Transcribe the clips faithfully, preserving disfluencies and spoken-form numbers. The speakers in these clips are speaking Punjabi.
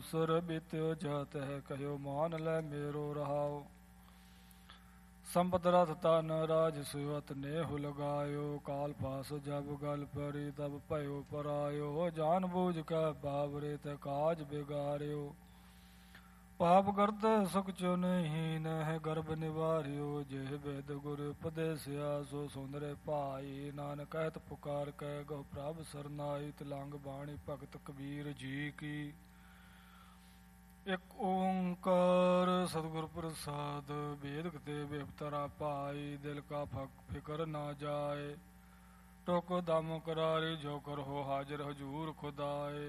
ਅਵਸਰ ਬੀਤਿਓ ਜਤ ਹੈ ਕਹਿਓ ਮਾਨ ਲੈ ਮੇਰੋ ਰਹਾਓ। ਸੰਪਤ ਰਥ ਤਨ ਰਾਜ ਸਿਵਤ ਨੇਹੁ ਲਗਾਇਓ ਕਾਲ ਪਾਸ ਜਬ ਗਲ ਪਰੀ ਤਬ ਭਇਓ ਪਰਾਇਓ। ਜਾਨ ਬੂਝ ਕੈ ਬਾਵਰੇ ਤੇ ਕਾਜ ਬਿਗਾਰਿਓ ਪਾਪ ਕਰਤ ਸੁਖ ਚੁਨहि ਨਹਿ ਗਰਭ ਨਿਵਾਰਿਓ। ਜਿਹ ਬੇਦ ਗੁਰ ਉਪਦੇਸਿਆ ਸੋ ਸੁੰਦਰੇ ਭਾਈ ਨਾਨਕ ਕਹਿਤ ਪੁਕਾਰ ਕੈ ਗਹੁ ਪ੍ਰਭ ਸਰਨਾਈ। ਤਿਲੰਗ ਬਾਣੀ ਭਗਤ ਕਬੀਰ ਜੀ ਕੀ। ਇੱਕ ਓੰਕਾਰ ਸਤਿਗੁਰ ਪ੍ਰਸਾਦ ਬੇਦਕ ਤੇ ਬੇਪਤਰਾ ਪਾਈ। ਦਿਲ ਕਾ ਫਕ ਫਿਕਰ ਨਾ ਜਾਏ ਟੁਕ ਦਮ ਕਰਾਰੀ ਜੋ ਕਰ ਹੋ ਹਾਜ਼ਰ ਹਜੂਰ ਖੁਦਾਏ।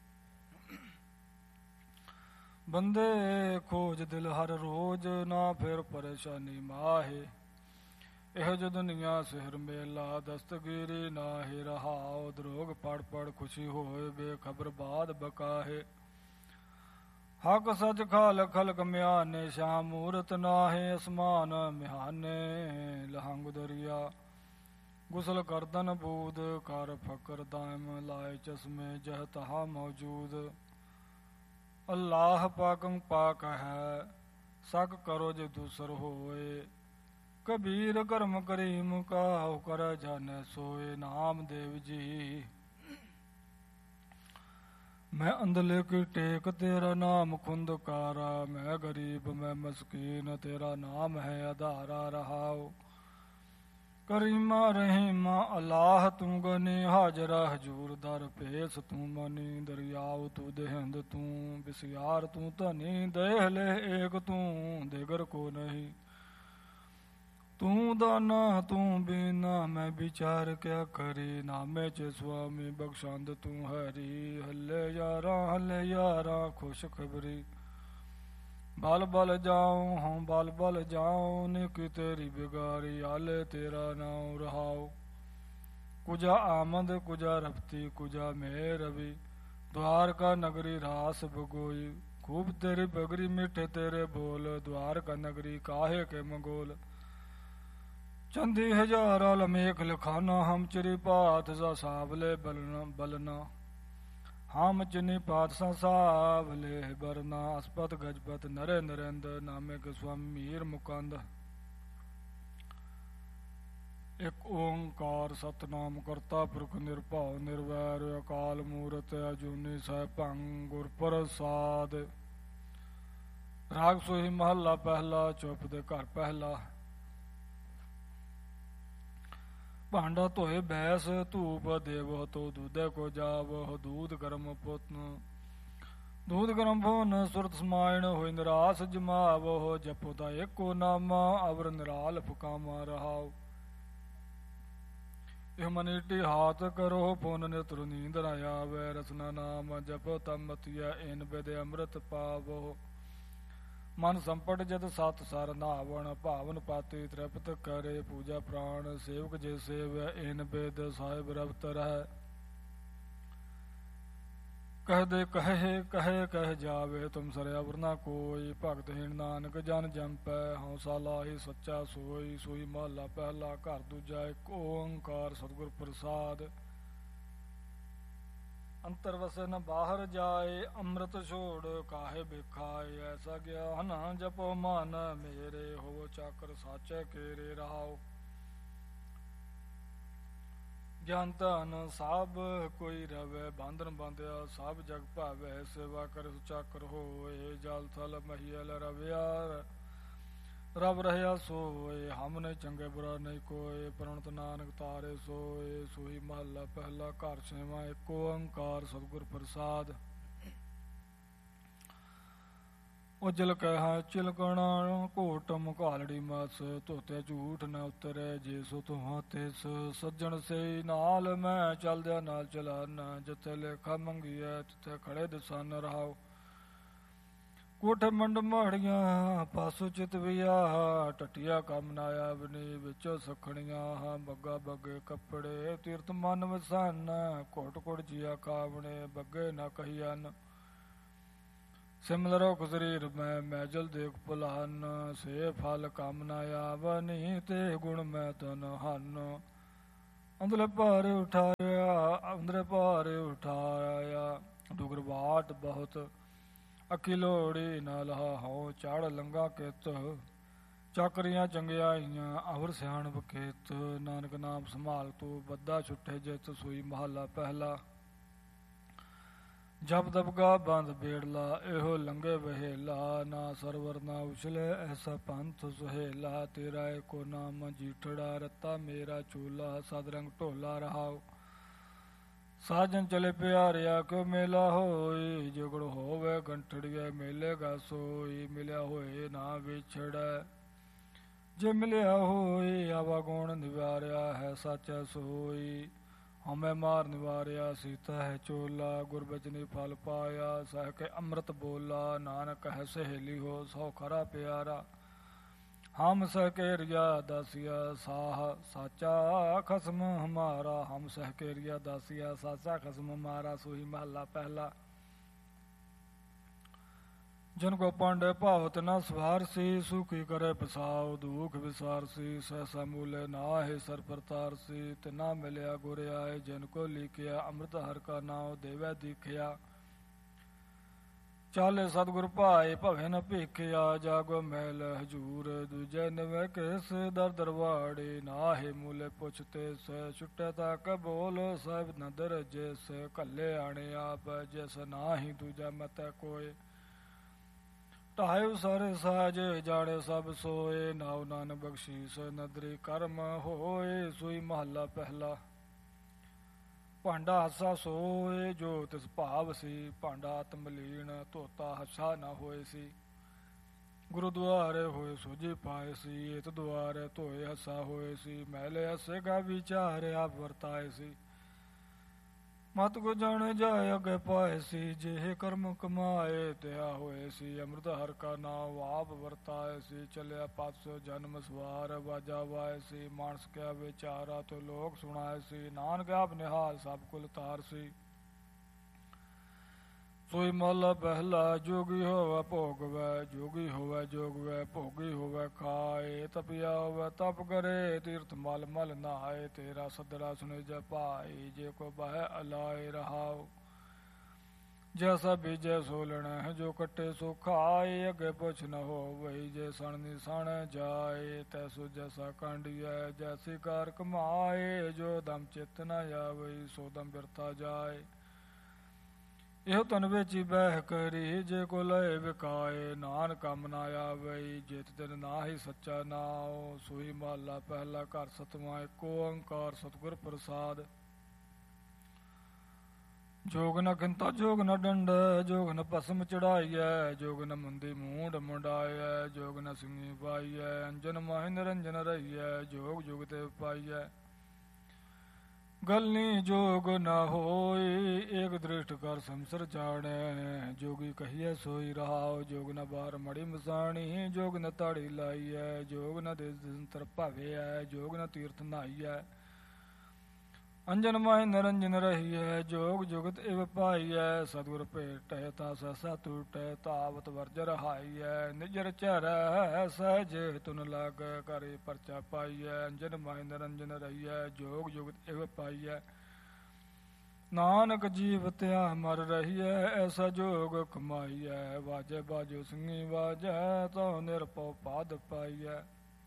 ਬੰਦੇ ਖੋਜ ਦਿਲ ਹਰ ਰੋਜ਼ ਨਾ ਫਿਰ ਪਰੇਸ਼ਾਨੀ ਮਾਹੇ। ਇਹੋ ਜੋ ਦੁਨੀਆ ਸਿਹਰ ਮੇਲਾ ਦਸਤਗੀਰੀ ਨਾਹੀ ਰਹਾਓ। ਦਰੋਗ ਪੜ ਪੜ ਖੁਸ਼ੀ ਹੋਏ ਬੇਖਬਰ ਬਾਦ ਬਕਾਹੇ। ਹਕ ਸਚ ਖਾਲ ਖਲਕ ਮਿਆਨੇ ਸ਼ਾਮ ਮੂਰਤ ਨਾਹੇ। ਅਸਮਾਨ ਮਿਹਾਨੇ ਲਹੰਗ ਦਰਿਆ ਗੁਸਲ ਕਰਦਨ ਬੂਦ ਕਰ ਫਕਰ ਦਾਇਮ ਲਾਏ ਚਸ਼ਮੇ ਜਹ ਤਹਾ ਮੌਜੂਦ। ਅੱਲਾਹ ਪਾਕੰ ਪਾਕ ਹੈ ਸਕ ਕਰੋ ਜੇ ਦੂਸਰ ਹੋਏ। ਕਬੀਰ ਕਰਮ ਕਰੀਮ ਕਾਹੁ ਕਰ ਜਾਣੈ ਸੋਏ। ਨਾਮਦੇਵ ਜੀ ਮੈਂ ਅੰਧਲੇ ਕੀ ਟੇਕ ਤੇਰਾ ਨਾਮ ਖੁੰਦਕਾਰਾ। ਮੈਂ ਗਰੀਬ ਮੈਂ ਮਸਕੀਨ ਤੇਰਾ ਨਾਮ ਹੈ ਆਧਾਰਾ ਰਹਾਓ। ਕਰੀਮਾ ਰਹੀਮਾ ਅਲਾਹ ਤੂੰ ਗਨੀ ਹਾਜ਼ਰਾ ਹਜੂਰ ਦਰ ਭੇਸ ਤੂੰ ਮਨੀ। ਦਰਿਆਉ ਤੂੰ ਦੇਹਿੰਦ ਤੂੰ ਬਿਸਿਆਰ ਤੂੰ ਧਨੀ। ਦੇਹ ਲੈ ਏਕ ਤੂੰ ਦਿਗਰ ਕੋ ਨਹੀਂ। ਤੂੰ ਦਾਨਾ ਤੂੰ ਬੀਨਾ ਮੈਂ ਵਿਚਾਰ ਕਿਆ ਕਰੀ। ਨਾਮੇ ਚ ਸੁਆਮੀ ਬਖਸ਼ੰਦ ਤੂੰ ਹਰੀ। ਹੱਲੇ ਯਾਰਾਂ ਹੱਲੇ ਯਾਰਾਂ ਖੁਸ਼ ਖਬਰੀ। ਬਲ ਬਲ ਜਾਉ ਹਉ ਬਲ ਬਲ ਜਾਉ ਨਿਕੀ ਤੇਰੀ ਬਿਗਾਰੀ। ਆਲੇ ਤੇਰਾ ਨਾਉ ਰਹਾਉ। ਕੁਜਾ ਆਮਦ ਕੁਜਾ ਰਫਤੀ ਕੁਜਾ ਮੇਹ ਰਵੀ। द्वारका नगरी रास भगोई। खूब तेरी बगरी मीठे तेरे बोल। द्वारका नगरी काहे के मंगोल। चंदी हजारा लमेख लिखाना हम चिरी पात सा सावले बलना बलना। हम चिनी पात सा सावले बरना। अस्पत गजपत नरे नरेंद्र नामे के स्वामी मीर मुकंद। एक ओंकार सतनाम करता पुरख निरभाव निर्वैर अकाल मूरत अजूनी सैभं गुर प्रसाद। राग सोही महला पहला चुप दे घर पहला। भांडा धोए बैस धूप देवो तो दूधे को जावो। दूध गर्म पुतन दूध गर्म फोन सुरत समायण होई निरास जमावो। जपो दा एको नामा अवर निराल फुकामा रहाओ। मनीटी हाथ करो पुन नेत्र नींद न आवे। रसना नाम जपो तम मतिया इन बेदे अमृत पावो। मन संपट जद सत सर नावण भावन पाती तृप्त करे। पूजा प्राण सेवक जे सेव इन बेद साहिब रवत रह। कह दे कहे कहे कह जावे तुम सरया वरना कोई। भगतहीन नानक जन जंपै हौसा लाही सच्चा सोई। सोई महला पहला घर दूजा एक ओंकार सतगुर प्रसाद। अंतर वसे न बाहर जाए अमृत छोड़ काहे बिखाए। ऐसा ज्ञान जपो मन मेरे हो चाकर साचे केरे रहाओ। ज्ञान धन सब कोई रवे बांधन बांधिया सब जग भावे। सेवा कर चाकर होए जल थल महियल रविया रब रहया सोए। हमने चंगे बुरा नहीं कोय प्रणत नानक तारे सोए। सोई महला पहला घर सेवा एक ओंकार सतगुर प्रसाद। उजल कह चिलकणा घोटम घालड़ी मस। धोते झूठ न उतरे जे सो तुहां तिस। सज्जन से नाल मैं चलद्या नाल चलाना। जिथे लेखा मंगीए तिथे खड़े दसान रहाओ। कोठे मंड माड़ियां पासो चितविया। टटिया कम नाया बनी विचो सखणियां। बग्गा बगे कपड़े तीर्थ मन वसन। घुट घुट जिया कावणे बग्गे न कहियन। सिमल रख शरीर में मैजल देख भुलान। से फल कम न आवनी ते गुण मैं तन हन। अंदले भारे उठाया अंदरे भारे उठाया। डुगर बाट बहुत ਅੱਖੀ ਲੋੜੀ ਨਾ ਲਹਾ ਹਉ ਚਾੜ ਲੰਗਾ ਕਿਤ ਚਾਕਰੀਆਂ ਚੰਗਿਆਈਆਂ ਅਵਰ ਸਿਆਣਪ ਖੇਤ ਨਾਨਕ ਨਾਮ ਸੰਭਾਲ ਤੂੰ ਬੱਦਾ ਛੁੱਟੇ ਜਿਤ ਸੂਈ ਮਹੱਲਾ ਪਹਿਲਾ ਜਪ ਦਬਗਾ ਬੰਦ ਬੇੜਲਾ ਇਹੋ ਲੰਗੇ ਵਹੇਲਾ ਨਾ ਸਰਵਰ ਨਾ ਉਛਲੇ ਐਸਾ ਪੰਥ ਸੁਹੇਲਾ ਤੇਰਾ ਏਕੋ ਨਾਮ ਜੀਠੜਾ ਰੱਤਾ ਮੇਰਾ ਚੂਲਾ ਸਦ ਰੰਗ ਢੋਲਾ ਰਹਾਓ ਸਾਜਨ ਚਲੇ ਪਿਆਰਿਆ ਕਿਉ ਮੇਲਾ ਹੋਈ ਜੁਗੜ ਹੋਵੇ ਗੰਠੜੀਏ ਮੇਲੇਗਾ ਸੋਈ ਮਿਲਿਆ ਹੋਏ ਨਾ ਵਿਛੜੈ ਜੇ ਮਿਲਿਆ ਹੋਈ ਆਵਾ ਗੁਣ ਨਿਵਾਰਿਆ ਹੈ ਸੱਚਾ ਸੋਈ ਹਮੇ ਮਾਰ ਨਿਵਾਰਿਆ ਸੀਤਾ ਹੈ ਚੋਲਾ ਗੁਰਬਚਨੀ ਫਲ ਪਾਇਆ ਸਹਿ ਕੇ ਅੰਮ੍ਰਿਤ ਬੋਲਾ ਨਾਨਕ ਹੈ ਸਹੇਲੀ ਹੋ ਸੋ ਖਰਾ ਪਿਆਰਾ ਹਮ ਸਹਕੇਰਿਆ ਦਾਸੀਆ ਸਾਹ ਸਾਚਾ ਖਸਮ ਹਮਾਰਾ ਹਮ ਸਹਕੇਰਿਆ ਦਾਸੀਆ ਸਾਚਾ ਖਸਮ ਹਮਾਰਾ ਸੋਹੀ ਮਹੱਲਾ ਪਹਿਲਾ ਜਨ ਕੋ ਪਾਂਡੇ ਭਾਵਤ ਨਾ ਸਵਾਰਸੀ ਸੁਖੀ ਕਰੇ ਪਸਾਉ ਦੁਖ ਵਿਸਾਰਸੀ ਸਹਸਾ ਮੂਲੇ ਨਾਹਿ ਸਰ ਪ੍ਰਤਾਰਸੀ ਤਿਨਾ ਮਿਲਿਆ ਗੁਰ ਆਏ ਜਨ ਕੋ ਲਿਖਿਆ ਅੰਮ੍ਰਿਤ ਹਰ ਕਾ ਨਾਉ ਦੇਵੈ ਦੀਖਿਆ ਚਾਲੇ ਸਤਿਗੁਰ ਭਾਏ ਭਵੇ ਨ ਭੇਖਿਆ ਜਾਗੋ ਮਹਿਲ ਹਜੂਰ ਦੂਜੇ ਨਵੇਂ ਕਿਸ ਦਰ ਦਰਵਾੜੇ ਨਾਹੇ ਮੂਲੇ ਪੁੱਛਤੇ ਸ ਛੁੱਟੇ ਤੱਕ ਬੋਲ ਸਭ ਨਦਰ ਜਿਸ ਕੱਲੇ ਆਣੇ ਆਪ ਜਿਸ ਨਾਹੀ ਦੂਜਾ ਮਤ ਕੋਏ ਢਾਇਓ ਸਾਰੇ ਸਾਜ ਜਾੜੇ ਸਭ ਸੋਏ ਨਾਉ ਨਾਨ ਬਖਸ਼ੀਸ ਨਦਰੀ ਕਰਮ ਹੋਏ ਸੋਈ ਮਹੱਲਾ ਪਹਿਲਾ ਭਾਂਡਾ ਹੱਸਾ ਸੋਏ ਜੋ ਤਿਸ ਭਾਵ ਸੀ ਭਾਂਡਾ ਆਤਮਲੀਨ ਧੋਤਾ ਹੱਸਾ ਨਾ ਹੋਏ ਸੀ ਗੁਰਦੁਆਰੇ ਹੋਏ ਸੋਝੀ ਪਾਏ ਸੀ ਇਤ ਦੁਆਰੇ ਧੋਏ ਹੱਸਾ ਹੋਏ ਸੀ ਮਹਿਲੇ ਹੱਸੇਗਾ ਵਿਚਾਰ ਆਪ ਵਰਤਾਏ ਸੀ ਮਤ ਕੋ ਜਾਣੇ ਜਾਏ ਅੱਗੇ ਪਾਏ ਸੀ ਜਿਹੇ ਕਰਮ ਕਮਾਏ ਤਿਆ ਹੋਏ ਸੀ ਅੰਮ੍ਰਿਤ ਹਰ ਕਾ ਨਾਮ ਆਪ ਵਰਤਾਏ ਸੀ ਚੱਲਿਆ ਪਾਸੋ ਜਨਮ ਸਵਾਰ ਵਾਜਾ ਵਾਏ ਸੀ ਮਾਨਸ ਕਿਆ ਵਿਚਾਰਾ ਤੋ ਲੋਕ ਸੁਣਾਏ ਸੀ ਨਾਨਕ ਆਪ ਨਿਹਾਲ ਸਭ ਕੁਲ ਤਾਰ ਸੀ ਸੋਈ ਮਹਲਾ ਪਹਿਲਾ ਜੋਗੀ ਹੋਵੇ ਭੋਗਵੈ ਜੋਗੀ ਹੋਵੇ ਜੋਗਵੈ ਭੋਗੀ ਹੋਵੇ ਖਾਏ ਤਪਿਆ ਹੋਵੇ ਤਪ ਕਰੇ ਤੀਰਥ ਮਲ ਮਲ ਨਹਾਏ ਤੇਰਾ ਸਦਰਾ ਸੁਣੇ ਜਪਾਏ ਜੇ ਕੋ ਬਹਿ ਅਲਾਏ ਰਹਾਓ ਜੈਸਾ ਬੀਜੈ ਸੋ ਲੈਣਾ ਹੈ ਜੋ ਕੱਟੇ ਸੋ ਖਾਏ ਅੱਗੇ ਪੁੱਛ ਨ ਹੋਵਈ ਜੇ ਸਣ ਨੀ ਸਣ ਜਾਏ ਤੈਸੋ ਜੈਸਾ ਕਾਂਡੀਐ ਜੈਸੀ ਕਾਰ ਕਮਾਏ ਜੋ ਦਮ ਚਿਤ ਨ ਆਵਈ ਸੋ ਦਮ ਬਿਰਥਾ ਜਾਏ ਇਹੋ ਤਨ ਵਿੱਚ ਹੀ ਬਹਿ ਕਰੀ ਜੇ ਕੋ ਲਏ ਵਿਕਾਏ ਨਾਨ ਕੰਮ ਨਾ ਆਵਈ ਜਿਤ ਦਿਨ ਨਾ ਹੀ ਸੱਚਾ ਨਾਉ ਸੋਈ ਮਹੱਲਾ ਪਹਿਲਾ ਘਰ ਸਤਵਾਂ ਏਕੋ ਓੰਕਾਰ ਸਤਿਗੁਰ ਪ੍ਰਸਾਦ ਜੋਗ ਨ ਖਿੰਤਾ ਜੋਗ ਨ ਡੰਡ ਜੋਗ ਨ ਭਸਮ ਚੜਾਈਐ ਜੋਗ ਨ ਮੁੰਦੀ ਮੂੰਡ ਮੁੰਡਾਈਐ ਜੋਗ ਨ ਸਿੰਘੀ ਪਾਈਐ ਅੰਜਨ ਮਾਹਿ ਨਿਰੰਜਨ ਰਹੀਐ ਜੋਗ ਜੁਗ ਤੇ ਪਾਈਐ ਗਲਨੀ ਜੋਗ ਨ ਹੋਈ ਏਕ ਦ੍ਰਿਸ਼ਟ ਕਰ ਸੰਸਰ ਜਾਣੈ ਜੋਗੀ ਕਹੀਐ ਸੋਈ ਰਹਾਉ ਜੋਗ ਨ ਬਾਰ ਮੜੀ ਮਸਾਣੀ ਜੋਗ ਨ ਤਾੜੀ ਲਾਈਐ ਜੋਗ ਨ ਦੇਸੰਤਰ ਭਾਵਿਐ ਜੋਗ ਨ ਤੀਰਥ ਨਹਾਈਐ ਅੰਜਨ ਮਾਹਿ ਨਿਰੰਜਨ ਰਹੀਐ ਜੋਗ ਜੁਗਤ ਇਵ ਪਾਈਐ ਸਤਿਗੁਰ ਭੇਟੈ ਤਾ ਸਸਾ ਟੂਟੈ ਤਾਵਤ ਵਰਜ ਰਹਾਈਐ ਨਿਜਰ ਚਰੈ ਸਹਿਜ ਤੁਨ ਲਾਗ ਕਰੇ ਪਰਚਾ ਪਾਈਐ ਅੰਜਨ ਮਾਹਿ ਨਿਰੰਜਨ ਰਹੀਐ ਜੋਗ ਜੁਗਤ ਇਵ ਪਾਈਐ ਨਾਨਕ ਜੀਵ ਤਿਆ ਮਰ ਰਹੀਐ ਐਸਾ ਜੋਗ ਕਮਾਈਐ ਵਾਜੇ ਬਾਜੋ ਸਿੰਘੀ ਵਾਜੈ ਤਉ ਨਿਰਭਉ ਪਾਦ ਪਾਈਐ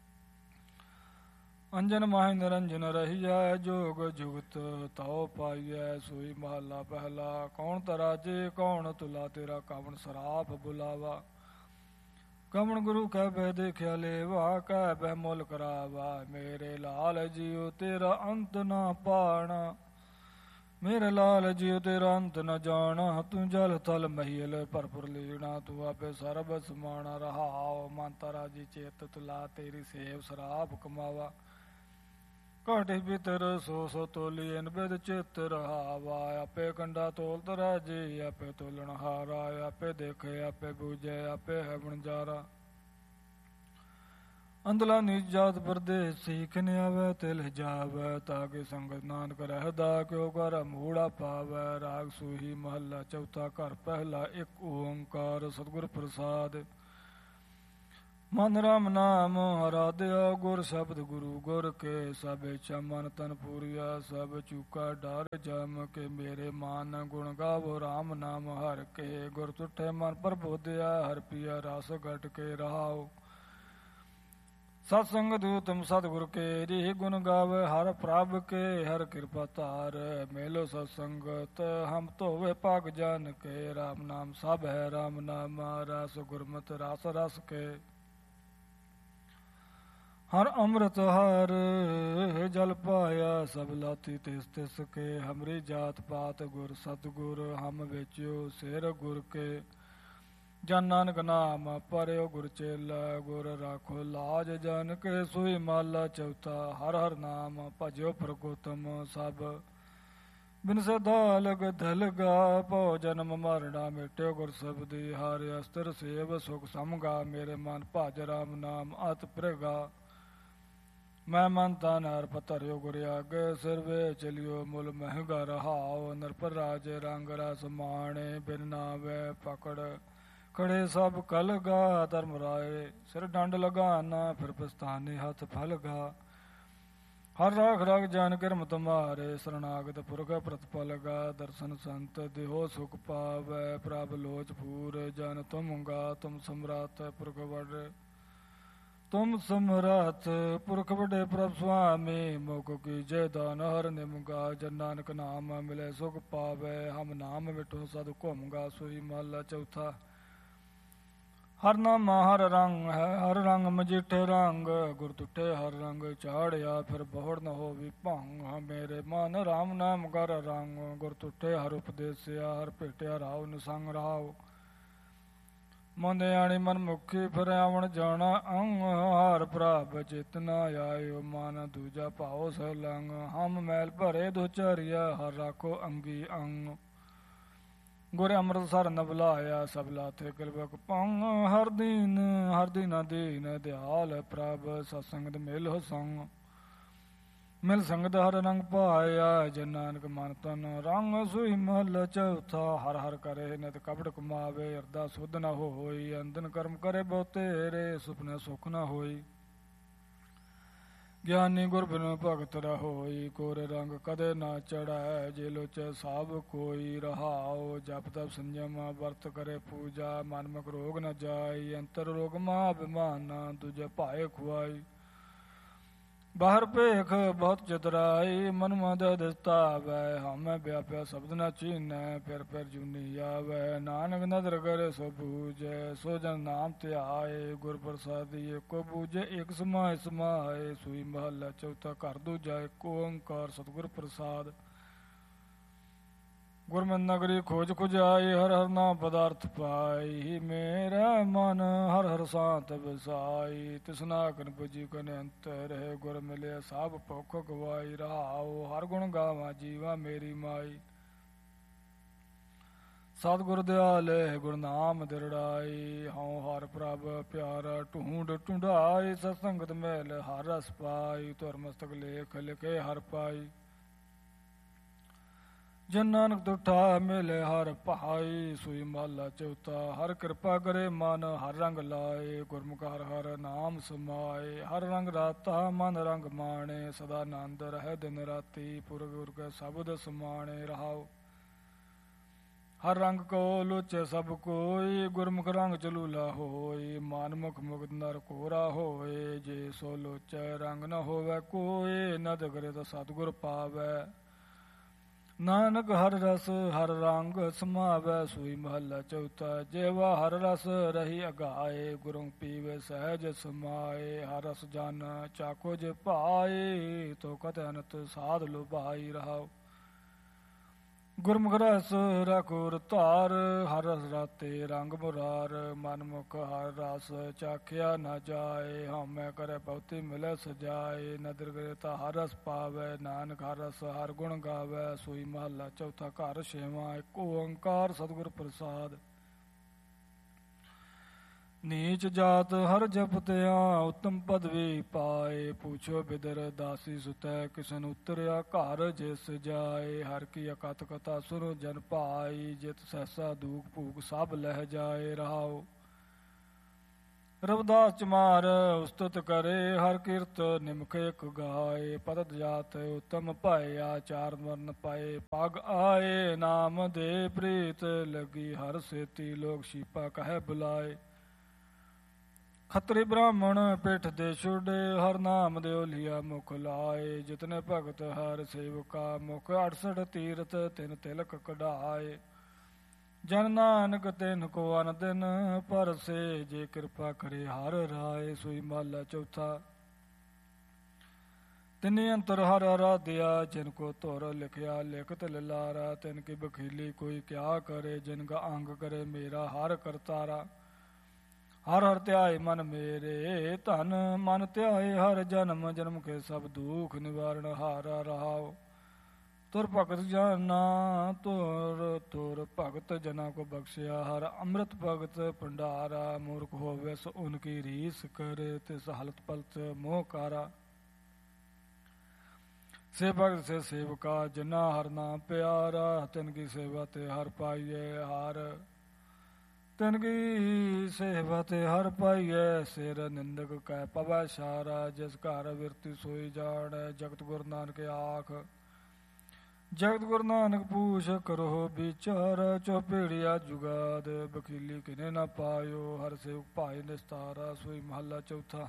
ਅੰਜਨ ਮਾਹਿ ਨਿਰੰਜਨ ਰਹੀਐ ਜੋਗ ਜੁਗਤ ਤਉ ਪਾਈਐ ਸੋਈ ਮਹੱਲਾ ਪਹਿਲਾ ਕੌਣ ਤਰਾਜੇ ਕੌਣ ਤੁਲਾ ਤੇਰਾ ਕਵਣ ਸਰਾਪ ਬੁਲਾਵਾ ਕਵਣ ਗੁਰੂ ਕਹਿ ਬੈ ਦੇਖਿਆ ਲੇਵਾ ਕਹਿ ਬੈ ਮੁੱਲ ਕਰਾਵਾ ਮੇਰੇ ਲਾਲ ਜੀਉ ਤੇਰਾ ਅੰਤ ਨਾ ਪਾਣਾ ਮੇਰੇ ਲਾਲ ਜੀਉ ਤੇਰਾ ਅੰਤ ਨ ਜਾਣਾ ਤੂੰ ਜਲ ਤਲ ਮਹੀਲ ਭਰਪੁਰ ਲੀਣਾ ਤੂੰ ਆਪੇ ਸਰਬ ਸਮਾਣਾ ਰਹਾਉ ਮਨ ਤਰਾਜੀ ਚੇਤ ਤੁਲਾ ਤੇਰੀ ਸੇਵ ਸਰਾਪ ਕਮਾਵਾ ਘਾਟੇ ਭੀਤਰ ਸੋ ਸੋ ਤੋਲੀ ਅਨਬਿਦ ਚਿਤ ਰਹਾਵਾ ਆਪੇ ਕੰਡਾ ਤੋਲ ਤਰਾਜੀ ਆਪੇ ਤੋਲਣ ਹਾਰਾ ਆਪੇ ਦੇਖੇ ਆਪੇ ਬੂਝੇ ਆਪੇ ਹੈ ਬਣਜਾਰਾ ਅੰਦਲਾ ਨੀਚ ਜਾਤ ਪਰਦੇਸ ਸਿੱਖ ਨ ਆਵੈ ਤਿਲ ਜਾਵੈ ਤਾਕੇ ਸੰਗਤ ਨਾਨਕ ਰਹਿਦਾ ਕਿਉ ਕਰ ਮੂੜਾ ਪਾਵੈ ਰਾਗ ਸੂਹੀ ਮਹੱਲਾ ਚੌਥਾ ਘਰ ਪਹਿਲਾ ਇੱਕ ਓੰਕਾਰ ਸਤਿਗੁਰ ਪ੍ਰਸਾਦ ਮਨ ਰਾਮ ਨਾਮ ਆਰਾਧਿਆ ਗੁਰ ਸ਼ਬਦ ਗੁਰੂ ਗੁਰ ਕੇ ਸਭ ਇੱਛਾ ਮਨ ਤਨ ਪੂਰੀਆ ਸਭ ਚੂਕਾ ਡਰ ਜਮ ਕੇ ਮੇਰੇ ਮਾਨ ਗੁਣ ਗਾਵੋ ਰਾਮ ਨਾਮ ਹਰ ਕੇ ਗੁਰ ਤੁਠੇ ਮਨ ਪਰ ਬੋਧਿਆ ਹਰ ਪੀਆ ਰਸ ਘਟ ਕੇ ਰਹਾਓ सत्संग दूतम सतगुरु के री गुण गावे हर प्रभ के हर कृपा तार मेलो सत्संगत हम तो वे पाग जान के राम नाम सब है राम नाम रस गुरमत रस रस के हर अमृत हर जल पाया सब लाती तिस तिस के हमरी जात पात गुर सतगुर हम बेचियो शेर गुर के ਜਨ ਨਾਨਕ ਨਾਮ ਪਰਿਓ ਗੁਰ ਚੇਲਾ ਗੁਰ ਰਾਖੋ ਲਾਜ ਜਨ ਕੇ ਸੋਈ ਮਾਲਾ ਚੌਥਾ ਹਰ ਹਰ ਨਾਮ ਭਜਿਓ ਪ੍ਰਗੋਤਮ ਸਭ ਬਿਨ ਸਦਾ ਲਗ ਧਲਗਾ ਭਉ ਜਨਮ ਮਰਣਾ ਮਿਟਿਓ ਗੁਰ ਸਬਦੀ ਹਰਿ ਅਸਤਰ ਸੇਵ ਸੁਖ ਸਮਗਾ ਮੇਰੇ ਮਨ ਭਜ ਰਾਮ ਨਾਮ ਅਤ ਪ੍ਰਗਾ ਮੈਂ ਮਨ ਤਨ ਹਰ ਪਤਰਿਓ ਗੁਰ ਆਗੇ ਸਿਰਵੇ ਚਲਿਓ ਮੁਲ ਮਹਿੰਗਾ ਰਹਾਓ ਨਰਪਰ ਰਾਜ ਰੰਗ ਰਸ ਮਾਣੇ ਬਿਨ ਨਾਵੇ ਪਕੜ ਖੜੇ ਸਭ ਕਲਗਾ ਧਰਮ ਰਾਏ ਸਿਰ ਡੰਡ ਲਗਾਨਾ ਫਿਰ ਪਸਤਾਨੇ ਹੱਥ ਫਲਗਾ ਹਰ ਰਾਖ ਰਾਖ ਜਾਨ ਕਰਮ ਤੁਮਾਰੇ ਸਰਨਾਗਤ ਪੁਰਖ ਪ੍ਰਤਪਲਗਾ ਦਰਸ਼ਨ ਸੰਤ ਦੇਹੋ ਸੁਖ ਪਾਵੈ ਪ੍ਰਭ ਲੋਚ ਪੂਰ ਜਨ ਤੁਮਗਾ ਤੁਮ ਸਮਰਾਤ ਪੁਰਖ ਵਡ ਤੁਮ ਸਮਰਾਤ ਪੁਰਖ ਵਡੇ ਪ੍ਰਭ ਸੁਆਮੀ ਮੁਖ ਕੀ ਜੈ ਦਾਨ ਹਰ ਨਿਮਗਾ ਜਨ ਨਾਨਕ ਨਾਮ ਮਿਲੇ ਸੁਖ ਪਾਵੈ ਹਮ ਨਾਮ ਮਿਟੋ ਸਦ ਘੁਮਗਾ ਸੋਈ ਮਹਲਾ ਚੌਥਾ ਹਰ ਨਾਮ ਹਰ ਰੰਗ ਹੈ ਹਰ ਰੰਗ ਮਜੀਠੇ ਰੰਗ ਗੁਰ ਤੁੱਟੇ ਹਰ ਰੰਗ ਚਾੜਿਆ ਫਿਰ ਬਹੁੜ ਨ ਹੋਵੀ ਭੰਗ ਮੇਰੇ ਮਨ ਰਾਮ ਨਾਮ ਕਰ ਰੰਗ ਗੁਰ ਤੁੱਟੇ ਹਰ ਉਪਦੇਸਿਆ ਹਰ ਭੇਟਿਆ ਰਾਉ ਨਿਸੰਗ ਰਾਉ ਮੰਦਿਆਣੀ ਮਨ ਮੁਖੀ ਫਿਰ ਆਵਣ ਜਾਣਾ ਅੰਗ ਹਰ ਪ੍ਰਭ ਚੇਤਨਾ ਆਇਓ ਮਨ ਦੂਜਾ ਭਾਉ ਸਲੰਗ ਹਮ ਮੈਲ ਭਰੇ ਦੁਚਾਰੀਆ ਹਰ ਰਾਖੋ ਅੰਗੀ ਅੰਗ ਗੁਰ ਅੰਮ੍ਰਿਤ ਸਰ ਨ ਬੁਲਾਇਆ ਸਭ ਲਾਥੇ ਕਿਲਬਕ ਪੰਗ ਹਰ ਦੀਨ ਹਰ ਦੀਨਾ ਦੀਨ ਦਿਆਲ ਪ੍ਰਭ ਸਤਸੰਗਤ ਮਿਲ ਹੋ ਸੰਗ ਮਿਲ ਸੰਗਤ ਹਰ ਰੰਗ ਪਾਇਆ ਜਨ ਨਾਨਕ ਮਨ ਤਨ ਰੰਗ ਸੁਈ ਮਹਲ ਚੌਥਾ ਹਰ ਹਰ ਕਰੇ ਨਿਤ ਕਪੜ ਕਮਾਵੇ ਅਰਦਾ ਸੁਧ ਨ ਹੋਈ ਅੰਦਨ ਕਰਮ ਕਰੇ ਬਹੁ ਤੇਰੇ ਸੁਪਨੇ ਸੁਖ ਨ ਹੋਈ ਗਿਆਨੀ ਗੁਰ ਬਿਨ ਭਗਤ ਰਹੋਈ ਕੋਰੇ ਰੰਗ ਕਦੇ ਨਾ ਚੜੈ ਜੇ ਲੋਚੈ ਸਭ ਕੋਈ ਰਹਾਓ ਜਪ ਤਪ ਸੰਜਮ ਵਰਤ ਕਰੇ ਪੂਜਾ ਮਨਮੁਖ ਰੋਗ ਨ ਜਾਈ ਅੰਤਰ ਰੋਗ ਮਾ ਬਿਮਾਨਾ ਦੂਜੇ ਭਾਏ ਖੁਆਈ ਬਾਹਰ ਭੇਖ ਬਹੁਤ ਚਤਰਾਈ ਮਨ ਮਦ ਦਸਤਾਵੈ ਹਮੈ ਵਿਆਪਿਆ ਸ਼ਬਦ ਨ ਚੀਨੈ ਫਿਰ ਫਿਰ ਜੁਨੀ ਆਵੈ ਨਾਨਕ ਨਦਰ ਕਰੇ ਸੋ ਬੂਝੈ ਸੋ ਜਨ ਨਾਮ ਧਿਆਏ ਗੁਰ ਪ੍ਰਸਾਦੀ ਏਕੋ ਬੂਝੈ ਇਕ ਸਮਾਇ ਸਮਾਏ ਸੂਈ ਮਹਲਾ ਚੌਥਾ ਘਰ ਦੂਜਾ ਏਕ ਓੰਕਾਰ ਸਤਿਗੁਰ ਪ੍ਰਸਾਦ ਗੁਰਮਤਿ ਨਗਰੀ ਖੋਜ ਖੁਜਾਈ ਹਰ ਹਰ ਨਾਮ ਪਦਾਰਥ ਪਾਈ ਮੇਰਾ ਮਨ ਹਰ ਹਰ ਸਾਤ ਵਸਾਈ ਤਿਸਨਾਕਨ ਪੁਜੀ ਕਨ ਅੰਤ ਰਹੇ ਗੁਰ ਮਿਲਿਆ ਸਭ ਭੁਖ ਗਵਾਈ ਰਹਾਓ ਹਰ ਗੁਣ ਗਾਵਾਂ ਜੀਵਾ ਮੇਰੀ ਮਾਈ ਸਤਿਗੁਰ ਦਿਆਲੇ ਗੁਰ ਨਾਮ ਦਿਰੜਾਈ ਹਉ ਹਰ ਪ੍ਰਭ ਪਿਆਰਾ ਢੂੰਡ ਢੂੰਡਾਈ ਸਤਸੰਗਤ ਮੇਲ ਹਰ ਰਸ ਪਾਈ ਤੁਰ ਮਸਤਕ ਲੇਖ ਲਿਖੇ ਹਰ ਪਾਈ ਜਨ ਨਾਨਕ ਤੁਠਾ ਮਿਲੇ ਹਰ ਪਹਾਈ ਸੂਈ ਮਹਲਾ ਚੌਥਾ ਹਰ ਕਿਰਪਾ ਕਰੇ ਮਨ ਹਰ ਰੰਗ ਲਾਏ ਗੁਰਮੁਖ ਹਰ ਹਰ ਨਾਮ ਸਮਾਏ ਹਰ ਰੰਗ ਰਾਤਾ ਮਨ ਰੰਗ ਮਾਣੇ ਸਦਾ ਆਨੰਦ ਰਹਿ ਦਿਨ ਰਾਤੀ ਪੁਰਖ ਗੁਰ ਕੇ ਸ਼ਬਦ ਸਮਾਣੇ ਰਹਾਓ ਹਰ ਰੰਗ ਕੋ ਲੋਚੇ ਸਭ ਕੋਈ ਗੁਰਮੁਖ ਰੰਗ ਚਲੂਲਾ ਹੋਈ ਮਾਨਮੁਖ ਮੁਕਤ ਨਰ ਕੋਰਾ ਹੋਏ ਜੇ ਸੋ ਲੋਚੇ ਰੰਗ ਨ ਹੋਵੇ ਕੋਈ ਨਦ ਕਰੇ ਤਾਂ ਸਤਿਗੁਰ ਪਾਵੈ ਨਾਨਕ ਹਰ ਰਸ ਹਰ ਰੰਗ ਸਮਾਵੈ ਸੂਈ ਮਹਲਾ ਚੌਥਾ ਜੇਵਾ ਹਰ ਰਸ ਰਹੀ ਅਗਾਏ ਗੁਰੂ ਪੀਵੇ ਸਹਿਜ ਸਮਾਏ ਹਰ ਰਸ ਜਨ ਚਾਕੋ ਜੇ ਭਾਏ ਤੋ ਕਤ ਅਨਤ ਸਾਧ ਲੁਭਾਈ ਰਹਾਓ ਗੁਰਮੁਖ ਰਸ ਰਖੁਰ ਧਾਰ ਹਰ ਰਸ ਰਾਤੇ ਰੰਗ ਮੁਰਾਰ ਮਨਮੁਖ ਹਰ ਰਸ ਚਾਖਿਆ ਨਾ ਜਾਏ ਹਉਮੈ ਕਰੇ ਬਹੁਤੀ ਮਿਲੇ ਸਜਾਏ ਨਦਰ ਕਰੇ ਤਾਂ ਹਰ ਰਸ ਪਾਵੈ ਨਾਨਕ ਹਰ ਰਸ ਹਰ ਗੁਣ ਗਾਵੈ ਸੋਈ ਮਹਲਾ ਚੌਥਾ ਘਰ ਛੇਵਾਂ ਇੱਕ ਓੰਕਾਰ ਸਤਿਗੁਰ ਪ੍ਰਸਾਦ ਨੀਚ ਜਾਤ ਹਰ ਜਪਤਿਆ ਉਤਮ ਪਦਵੀ ਪਾਏ ਪੁੱਛੋ ਬਿਦਰ ਦਾਸੀ ਸੁਤੈ ਕਿਸਨ ਉਤਰਿਆ ਘਰ ਜਿਸ ਜਾਏ ਹਰ ਕੀ ਅਕਤ ਕਥਾ ਸੁਨੋ ਜਨ ਭਾਈ ਜਿਤ ਸਹਿਸਾ ਦੂਖ ਭੂਖ ਸਭ ਲਹਿ ਜਾਏ ਰਹਾਓ ਰਵਿਦਾਸ ਚਮਾਰ ਉਸਤਤ ਕਰੇ ਹਰ ਕੀਰਤ ਨਿਮਕ ਇੱਕ ਗਾਏ ਪਤਤ ਜਾਤ ਉਤਮ ਭਾਏ ਆਚਾਰ ਮਰਨ ਪਾਏ ਪਗ ਆਏ ਨਾਮ ਦੇ ਪ੍ਰੀਤ ਲੱਗੀ ਹਰ ਸੇਤੀ ਲੋਕ ਸ਼ੀਪਾ ਕਹਿ ਬੁਲਾਏ ਖੱਤਰੀ ਬ੍ਰਾਹਮਣ ਪਿੱਠ ਦੇ ਛੁਡੇ ਹਰ ਨਾਮ ਦੇ ਓਲੀਆ ਮੁਖ ਲਾਏ ਜਿਤਨੇ ਭਗਤ ਹਰ ਸੇਵਕਾ ਮੁਖ ਅੜਸਠ ਤੀਰਥ ਤਿਨ ਤਿਲਕ ਕਢਾਏ ਜਨ ਨਾਨਕ ਤਿਨ ਕੋ ਅਨ ਦਿਨ ਪਰਸੇ ਜੇ ਕਿਰਪਾ ਕਰੇ ਹਰ ਰਾਏ ਸੋਈ ਮਹਲਾ ਚੌਥਾ ਤਿੰਨੇ ਅੰਤਰ ਹਰ ਆਰਾਧਿਆ ਜਿਨ ਕੋ ਧੁਰ ਲਿਖਿਆ ਲਿਖਤ ਲਿਲਾਰਾ ਤਿਨ ਕੀ ਬਖੀਲੀ ਕੋਈ ਕਿਆ ਕਰੇ ਜਿਨ ਕਾ ਅੰਗ ਕਰੇ ਮੇਰਾ ਹਰ ਕਰਤਾਰਾ ਹਰ ਹਰ ਧਿਆਏ ਮਨ ਮੇਰੇ ਧਨ ਮਨ ਧਿਆਏ ਹਰ ਜਨਮ ਜਨਮ ਕੇ ਸਭ ਦੁਖ ਨਿਵਾਰਨ ਹਾਰਾ ਰਹਾਓ ਤੁਰ ਭਗਤ ਜਾਨਾ ਤੁਰ ਤੁਰ ਭਗਤ ਜਨਾ ਕੋ ਬਖਸ਼ਿਆ ਹਰ ਅੰਮ੍ਰਿਤ ਭਗਤ ਭੰਡਾਰਾ ਮੂਰਖ ਹੋਵੇ ਸੋ ਉਨਕੀ ਰੀਸ ਕਰੇ ਤਿਸ ਹਲਤ ਪਲਤ ਮੋਹ ਕਾਰਾ ਸੇ ਭਗਤ ਸੇ ਸੇਵਕਾ ਜਿਨਾ ਹਰ ਨਾਮ ਪਿਆਰਾ ਤਿਨ ਕੀ ਸੇਵਾ ਤੇ ਹਰ ਪਾਈਏ ਹਰ ਤਿਨ ਕੀ ਸੇਵਾ ਤੇ ਹਰ ਪਾਈਏ ਸਿਰ ਨਿੰਦਕ ਕਹਿ ਪਵੈ ਸਾਰਾ ਜਿਸ ਘਰ ਵਿਰਤੀ ਸੋਈ ਜਾਣੈ ਜਗਤ ਗੁਰੂ ਨਾਨਕ ਆਖ ਜਗਤ ਗੁਰੂ ਨਾਨਕ ਪੂਛ ਕਰੋ ਵਿਚਾਰ ਚੌਪੇੜਿਆ ਜੁਗਾਦ ਬਖੀਲੀ ਕਿਨੇ ਨਾ ਪਾਇਓ ਹਰ ਸੇਵਕ ਭਾਈ ਨਿਸਤਾਰਾ ਸੋਈ ਮਹੱਲਾ ਚੌਥਾ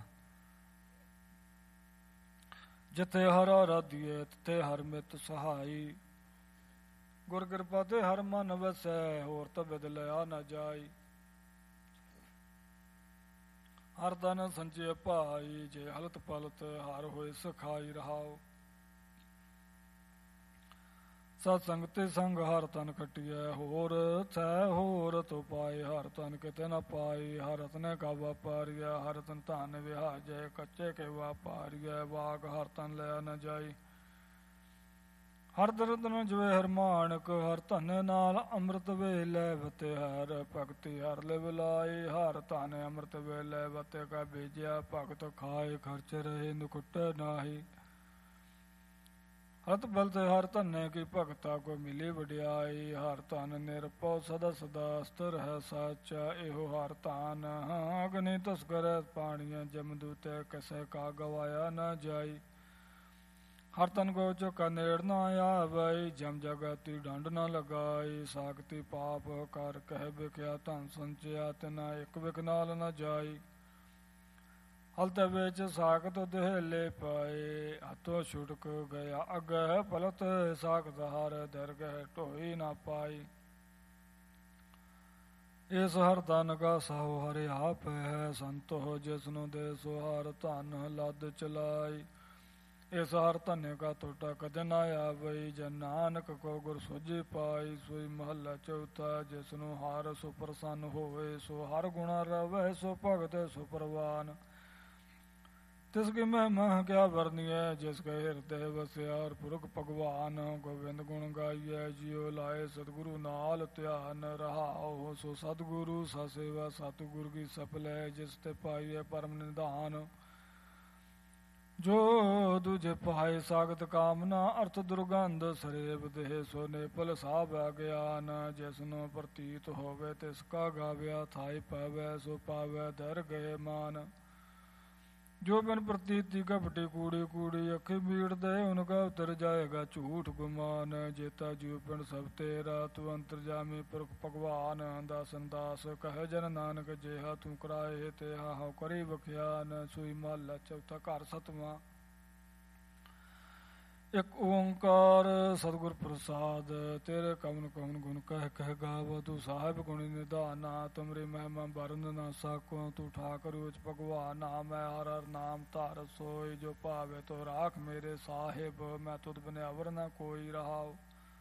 ਜਿੱਥੇ ਹਰ ਆਰਾਧੀਏ ਤਿੱਥੇ ਹਰ ਮਿਤ ਸਹਾਈ ਗੁਰ ਕਿਰਪਾ ਤੇ ਹਰ ਮਨ ਵਸੈ ਹੋਰ ਤਾਂ ਬਿਦ ਲਿਆ ਨਾ ਜਾਈ ਹਰ ਤਨ ਸੰਚੇ ਭਾਈ ਜੇ ਹਲਤ ਪਲਤ ਹਰ ਹੋਏ ਸਖਾਈ ਰਹਾਓ ਸਤ ਸੰਗ ਤੇ ਸੰਗ ਹਰ ਤਨ ਖਟਿਐ ਹੋਰ ਥੈ ਹੋਰ ਤੋ ਪਾਏ ਹਰ ਤਨ ਕਿਤੇ ਨ ਪਾਈ ਹਰ ਰਤਨੇ ਕਾ ਵਾਪਾਰੀਐ ਹਰ ਤਨ ਧਨ ਵਿਹਾਜੈ ਕੱਚੇ ਕੇ ਵਾਪਾਰੀਐ ਵਾਕ ਹਰ ਤਨ ਲਿਆ ਨ ਜਾਈ ਹਰ ਦਰਦਨ ਜਵੇ ਹਰ ਮਾਨਕ ਹਰ ਧਨ ਨਾਲ ਅੰਮ੍ਰਿਤ ਵੇਲੇ ਵਤੇ ਹਰ ਭਗਤੀ ਹਰ ਲਿਵ ਲਾਈ ਹਰ ਧਨ ਅੰਮ੍ਰਿਤ ਵੇਲੇ ਵਤੇ ਕਾ ਬੀਜਿਆ ਭਗਤ ਖਾਏ ਖਰਚ ਰਹੇ ਨੁਕਟ ਨਾਹੀ ਹਤ ਬਲਤ ਹਰ ਧਨੇ ਕੀ ਭਗਤਾ ਕੋ ਮਿਲੀ ਵਡਿਆਈ ਹਰ ਧਨ ਨਿਰਭਉ ਸਦਾ ਸਦਾ ਅਸਤਰ ਹੈ ਸਾਚਾ ਇਹੋ ਹਰ ਧਨ ਅਗਨੀ ਤਸਕਰ ਪਾਣੀਆਂ ਜਮਦੂਤੇ ਕਸੈ ਕਾ ਗਵਾਇਆ ਨਾ ਜਾਈ ਹਰ ਤਨ ਕੋ ਚੁਕਾ ਨੇੜ ਨਾ ਆਵਈ ਜਮ ਜਗਤੀ ਡੰਡ ਨਾ ਲਗਾਈ ਸਾਖਤੀ ਪਾਪ ਕਰ ਕਹਿ ਵਿਖਿਆ ਧਨ ਸੰਚਿਆ ਤਿਨਾ ਇੱਕ ਵਿਕ ਨਾਲ ਨਾ ਜਾਈ ਹਲਤ ਵਿੱਚ ਸਾਖਤ ਦਹਲੇ ਪਾਏ ਹੱਥੋਂ ਛੁਟਕ ਗਿਆ ਅਗਹ ਪਲਤ ਸਾਖਤ ਹਰ ਦਰਗਹ ਢੋਈ ਨਾ ਪਾਈ ਇਸ ਹਰ ਧਨ ਕਾ ਸਾਹੁ ਹਰਿ ਆਪ ਹੈ ਸੰਤੋ ਜਿਸਨੂੰ ਦੇ ਸੋ ਹਰ ਧਨ ਲੱਦ ਚਲਾਈ ਇਸ ਹਰ ਧਨੇ ਕਾ ਟੋਟਾ ਕਦੇ ਨਾ ਆਵਈ ਜਨ ਨਾਨਕ ਕੋ ਗੁਰ ਸੁਝੀ ਪਾਈ ਸੋਈ ਮਹੱਲਾ ਚੌਥਾ ਜਿਸਨੂੰ ਹਰ ਸੋ ਪ੍ਰਸੰਨ ਹੋਵੇ ਸੋ ਹਰ ਗੁਣਾ ਰਵੈ ਸੋ ਭਗਤ ਸੋ ਪ੍ਰਵਾਨ ਤਿਸ ਕੀ ਮਹਿਮਾ ਕਿਆ ਵਰਨੀਐ ਜਿਸ ਕੇ ਹਿਰਦੇ ਵਸਿਆ ਔਰ ਪੁਰਖ ਭਗਵਾਨ ਗੋਬਿੰਦ ਗੁਣ ਗਾਈਐ ਜਿਉ ਲਾਏ ਸਤਿਗੁਰੂ ਨਾਲ ਧਿਆਨ ਰਹਾਓ ਸੋ ਸਤਿਗੁਰੂ ਸਾ ਸੇਵਾ ਸਤਿਗੁਰ ਕੀ ਸਫਲੈ ਜਿਸ ਤੇ ਪਾਈਐ ਪਰਮ ਨਿਧਾਨ ਜੋ ਦੂਜੇ ਪਾਏ ਸਾਗਤ ਕਾਮਨਾ ਅਰਥ ਦੁਰਗੰਧ ਸਰੇਬ ਦੇਹ ਸੋ ਨੇਪਲ ਸਾਭ ਗਿਆਨ ਜਿਸਨੂੰ ਪ੍ਰਤੀਤ ਹੋਵੇ ਤਿਸ ਕਾ ਗਾਵਿਆ ਥਾਈ ਪਾਵੈ ਸੋ ਪਾਵੈ ਦਰ ਗਏ ਮਾਨ ਜੋ ਬਿਨ ਪ੍ਰਤੀਤੀ ਕਪਟੀ ਕੂੜੀ ਕੂੜੀ ਅੱਖੀ ਮੀੜਦੇ ਉਨਕਾ ਉਤਰ ਜਾਏਗਾ ਝੂਠ ਗੁਮਾਨ ਜੇਤਾ ਜੀਵ ਪਿੰਡ ਸਭ ਤੇਰਾ ਤੂੰ ਅੰਤਰਜਾਮੀ ਪੁਰਖ ਭਗਵਾਨ ਦਾਸਨ ਦਾਸ ਕਹਿ ਜਨ ਨਾਨਕ ਜਿਹਾ ਤੂੰ ਕਰਾਏ ਤੇ ਹਾਉ ਕਰੀ ਬਖਿਆਨ ਸੋਈ ਮਹੱਲਾ ਚੌਥਾ ਘਰ ਸਤਵਾਂ ਇੱਕ ਓੰਕਾਰ ਸਤਿਗੁਰ ਪ੍ਰਸਾਦ ਤੇਰੇ ਕਵਨ ਕਵਨ ਗੁਣ ਕਹਿ ਕਹਿ ਗਾਵ ਤੂੰ ਸਾਹਿਬ ਗੁਣੀ ਨਿਧਾਨਾ ਤੁਮਰੀ ਮਹਿਮਾ ਬਰਨ ਨਾ ਸਾਕੋ ਤੂੰ ਠਾਕੁਰ ਉਚ ਭਗਵਾਨ ਨਾਮ ਹੈ ਹਰ ਹਰ ਨਾਮ ਧਾਰ ਸੋਈ ਜੋ ਭਾਵੇ ਤੋ ਰਾਖ ਮੇਰੇ ਸਾਹਿਬ ਮੈਂ ਤੁਧ ਬਿਨ ਅਵਰ ਨਾ ਕੋਈ ਰਹਾਉ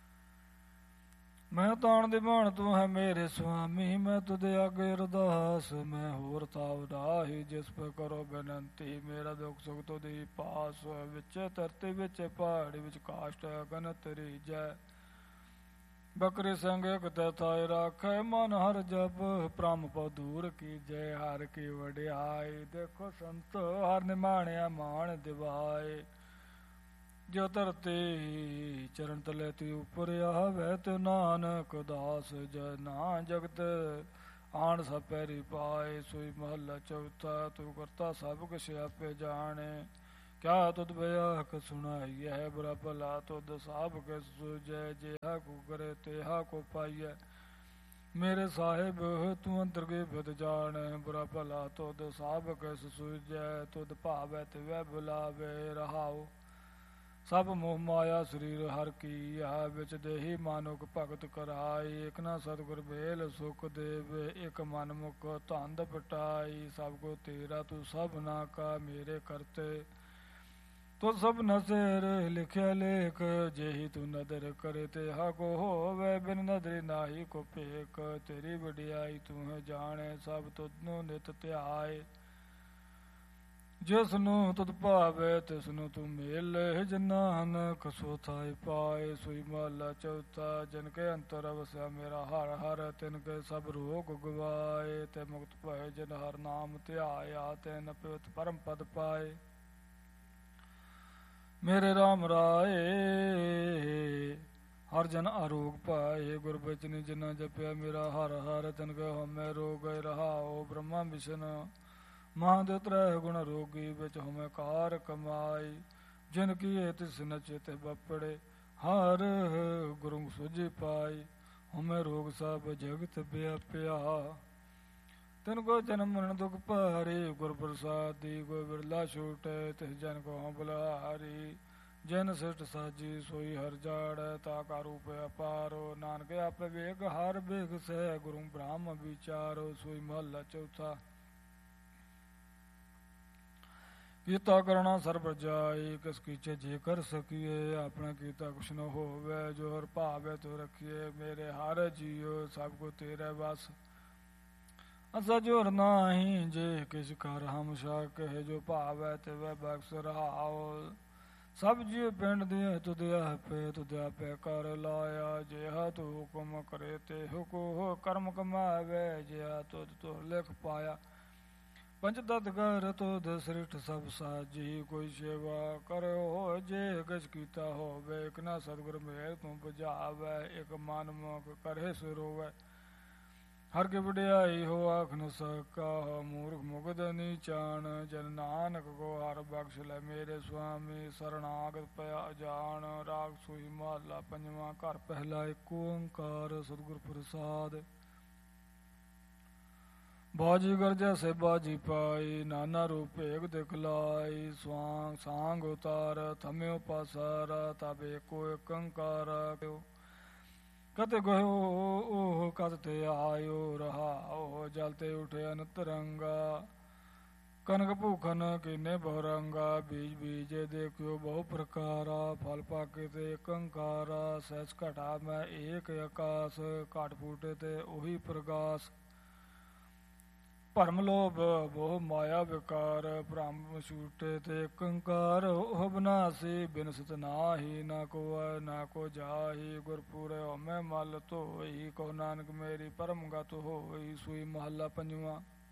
ਮੈਂ ਤਾਣ ਦੀ ਬਾਣ ਤੂੰ ਹੈ ਮੇਰੇ ਸੁਆਮੀ ਮੈਂ ਤੁਧ ਅੱਗੇ ਅਰਦਾਸ ਮੈਂ ਹੋਰ ਤਾਵ ਰਾਹੀ ਜਿਸ ਪਰ ਕਰੋ ਬੇਨੰਤੀ ਮੇਰਾ ਦੁੱਖ ਸੁਖ ਤੁਧੀ ਪਾਸ ਵਿੱਚ ਧਰਤੀ ਵਿੱਚ ਪਹਾੜੀ ਵਿੱਚ ਕਾਸ਼ਟ ਅਗਨ ਤੇਰੀ ਜੈ ਬਕਰੇ ਸੰਗ ਇਕ ਤਥਾਇ ਰਾਖੈ ਮਨ ਹਰ ਜਪ ਪ੍ਰਮ ਪਉ ਦੂਰ ਕੀ ਜੈ ਹਰ ਕੀ ਵਡਿਆਈ ਦੇਖੋ ਸੰਤ ਹਰ ਨਿਮਾਣਿਆ ਮਾਣ ਦਿਵਾਏ ਜੋ ਧਰਤੀ ਚਰਨ ਤਲੇ ਤੀ ਉਪਰ ਆਵੈ ਤੇ ਨਾਨਕ ਦਾਸ ਜਨਾ ਜਗਤ ਆਣ ਸਭ ਪੈਰੀ ਪਾਏ। ਸੋਈ ਮਹੱਲਾ ਚੌਥਾ। ਤੂੰ ਕਰਤਾ ਸਭ ਕਿਛ ਆਪੇ ਜਾਣੇ, ਕਿਆ ਤੁਧ ਬਿਆਖ ਸੁਣਾਈਐ। ਬੁਰਾ ਭਲਾ ਤੁਧ ਸਭ ਕਿਛ ਸੂਝੈ, ਜਿਹਾ ਕੋ ਕਰੇ ਤਿਹਾ ਕੋ ਪਾਈਐ। ਮੇਰੇ ਸਾਹਿਬ ਤੂੰ ਅੰਤਰ ਕੇ ਬਿਦ ਜਾਣੈ, ਬੁਰਾ ਭਲਾ ਤੁਧ ਸਭ ਕਿਛ ਸੂਝੈ। ਤੁਧ ਭਾਵੈ ਤਿਵੈ ਬੁਲਾਵੇ ਰਹਾਉ, ਸਭ ਮੋਹ ਮਾਇਆ ਸਰੀਰ ਹਰ ਕੀਆ। ਵਿੱਚ ਦੇਹੀ ਮਾਨੁਕ ਭਗਤ ਕਰਾਈ, ਇਕ ਨਾ ਸਤਿਗੁਰ ਵੇਲ ਸੁਖ ਦੇਵੇ। ਇਕ ਮਨ ਮੁਖ ਧੰਦ ਪਟਾਈ, ਸਭ ਕੋ ਤੇਰਾ ਤੂੰ ਸਭਨਾ ਕਾ ਮੇਰੇ ਕਰਤੇ। ਤੋ ਸਭ ਨਜ਼ਰ ਲਿਖਿਆ ਲੇਖ, ਜਿਹੀ ਤੂੰ ਨਦਰ ਕਰੇ ਤਿਹਾ ਕੋ ਹੋਵੇ। ਬਿਨ ਨਦਰੀ ਨਾਹੀ ਕੋ ਭੇਕ, ਤੇਰੀ ਵਡਿਆਈ ਤੂੰ ਹੈ ਜਾਣੇ। ਸਭ ਤੁਧ ਨੂੰ ਨਿਤ ਧਿਆਏ, ਜਿਸ ਨੂੰ ਤੁਧ ਭਾਵੇ ਤਿਸ ਨੂੰ ਤੂੰ ਮੇਲੇ। ਜਿ ਨਾਨਕ ਸੋ ਥਾਇ ਪਾਏ। ਸੋਈ ਮਹਲਾ ਚੌਥਾ। ਜਿਨ ਕੇ ਅੰਤਰ ਵਸਿਆ ਮੇਰਾ ਹਰ ਹਰ, ਤਿਨ ਕੇ ਸਭ ਰੋਗ ਗਵਾਏ। ਤੇ ਮੁਕਤ ਭਏ ਜਿਨ ਹਰ ਨਾਮ ਧਿਆਇਆ, ਤਿਨ ਪਵਿੱਤ ਪਰਮ ਪਦ ਪਾਏ। ਮੇਰੇ ਰਾਮ ਰਾਏ ਹਰ ਜਨ ਆਰੋਗ ਪਾਏ। ਗੁਰ ਬਚਨੀ ਜਿਨਾ ਜਪਿਆ ਮੇਰਾ ਹਰ ਹਰ, ਤਿਨ ਕੇ ਹਉਮੈ ਰੋਗ ਗਏ ਰਹਾਉ। ਬ੍ਰਹਮਾ ਵਿਸ਼ਨ ਮਹਾਦੇਵ ਤ੍ਰੈ ਗੁਣ ਰੋਗੀ, ਵਿੱਚ ਹਉਮੈ ਕਾਰ ਕਮਾਈ। ਜਿਨ ਕੀਏ ਤਿਸ ਨਚੇ ਤੇ ਬਪੜੇ, ਹਰ ਗੁਰੂ ਸੁਝੀ ਪਾਈ। ਹਉਮੈ ਰੋਗ ਸਭ ਜਗਤ ਵਿਆਪਿਆ, ਤਿਨ ਕੋ ਜਨਮ ਮਰਨ ਦੁਖ ਭਾਰੀ। ਗੁਰ ਪ੍ਰਸਾਦੀ ਕੋ ਬਿਰਲਾ ਛੂਟੈ, ਤਿਸ ਜਨ ਕੋ ਹਉ ਬਲਿਹਾਰੀ। ਜਿਨ ਸਿਸ਼ਟ ਸਾਜੀ ਸੋਈ ਹਰ ਜਾੜੈ, ਤਾ ਕਾ ਰੂਪ ਅਪਾਰੋ। ਨਾਨਕ ਆਪੇ ਵੇਖ ਹਰ ਵੇਖ ਸਹਿ, ਗੁਰੂ ਬ੍ਰਹਮ ਵਿਚਾਰੋ। ਸੋਈ ਮਹੱਲਾ ਚੌਥਾ। ਕੀਤਾ ਕਰਣਾ ਸਰਬ ਜਾਈ, ਕਿਸ ਕੀਚੇ ਜੇ ਕਰ ਸਕੀਏ। ਆਪਣਾ ਕੀਤਾ ਕੁਛ ਨ ਹੋਵੇ, ਜੋ ਹਰ ਭਾਵੇ ਤੋ ਰਖੀਏ। ਮੇਰੇ ਹਰ ਜੀਓ ਸਭ ਕੋ ਤੇਰੇ ਬਸ, ਅਸਾ ਜੋਰ ਨਾਹੀ ਜੇ ਕਿਛ ਕਰ ਹਮ ਸਾਕਹਿ। ਜੋ ਭਾਵੈ ਤਿਵੈ ਬਖਸ਼ ਰਹਾਉ, ਸਭ ਜੀਅ ਪਿੰਡ ਦੇ ਤੁਧ ਆਪੇ। ਤੁਧ ਆਪੇ ਕਰ ਲਾਇਆ, ਜਿਹਾ ਤੂੰ ਹੁਕਮ ਕਰੇ ਤੇ ਹੁਕੋ ਕਰਮ ਕਮਾਵੇ। ਜਿਹਾ ਤੁਧ ਤੋ ਲਿਖ ਪਾਇਆ, ਪੰਚ ਤਤ ਕਰ ਤੁਧ ਸ੍ਰਿਸ਼ਟ ਸਭ ਸਾਜੀ। ਕੋਈ ਸੇਵਾ ਕਰੋ ਜੇ ਕਿਛ ਕੀਤਾ ਹੋਵੇ, ਇਕ ਨਾ ਸਤਿਗੁਰ ਮੇਲ ਤੂੰ ਬੁਝਾਵੈ। ਇਕ ਮਨ ਮੁਖ ਕਰੇ ਸਿਰੋਵੈ, ਹਰ ਕੇ ਵਡਿਆਈ ਹੋ ਆਖ ਨ ਸਕਾ। ਮੂਰਖ ਮੁਗਧ ਨੀਚਾਨ, ਜਨ ਨਾਨਕ ਕੋ ਹਰ ਬਖਸ਼ ਲੈ। ਮੇਰੇ ਸੁਆਮੀ ਸਰਣਾਗਤ ਪਿਆ ਜਾਣ। ਰਾਗ ਸੋਈ ਮਹਲਾ ਪੰਜਵਾਂ। ਘਰ ਪਹਿਲਾ ਏਕ ਓੰਕਾਰ ਸਤਿਗੁਰ ਪ੍ਰਸਾਦਿ। ਬਾਜੀ ਗਰਜੈ ਸੇ ਬਾਜੀ ਪਾਈ, ਨਾਨਾ ਰੂਪ ਭੇਗ ਦਿਖਲਾਈ। ਸਵਾਂਗ ਸਾਂਗ ਉਤਾਰ ਥਮਿਓ ਪਾਸਾਰਾ, ਤਬ ਏਕੋ ਏਕੰਕਾਰ। ਕਤ ਗਇਓ ਉਹ ਕਤ ਤੇ ਆਇਓ ਰਹਾਉ। ਜਲ ਤੇ ਉਠੇ ਅਨਤਰੰਗਾ, ਕਨਕ ਭੂਖਨ ਕੀਨੇ ਬਹੁਰੰਗਾ। ਬੀਜ ਬੀਜੇ ਦੇਖਿਓ ਬਹੁ ਪ੍ਰਕਾਰਾ, ਫਲ ਪਾਕੇ ਤੇ ਏਕੰਕਾਰਾ। ਸਹਿਸ ਘਟਾ ਮੈਂ ਏਕ ਆਕਾਸ, ਘਟ ਫੂਟੇ ਤੇ ਉਹੀ ਪ੍ਰਗਾਸ। ਭਰਮ ਲੋਭ ਮੋਹ ਮਾਇਆ ਵਿਕਾਰ, ਭ੍ਰਮ ਛੂਟੇ ਤੇ ਏਕੰਕਾਰ। ਉਹ ਬਿਨਾਸੀ ਬਿਨਸਤ ਨਾਹੀ, ਨਾ ਕੋ ਆਇ ਨਾ ਕੋ ਜਾਹੀ। ਗੁਰਪੂਰੇ ਹਉਮੈ ਮਲ ਧੋਈ, ਕਹੋ ਨਾਨਕ ਮੇਰੀ ਪਰਮ ਗਤ ਹੋਈ। ਸੂਈ ਮਹੱਲਾ ਪੰਜਵਾਂ।